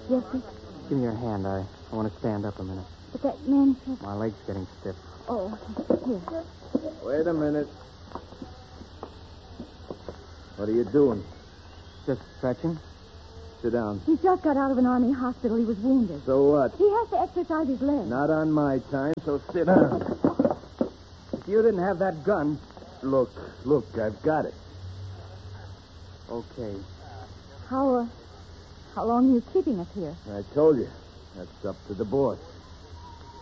Jesse? Give me your hand. I want to stand up a minute. But that man said... My leg's getting stiff. Oh, here. Wait a minute. What are you doing? Just stretching. Sit down. He just got out of an army hospital. He was wounded. So what? He has to exercise his legs. Not on my time, so sit down. If you didn't have that gun... Look, I've got it. Okay. How long are you keeping us here? I told you. That's up to the boss.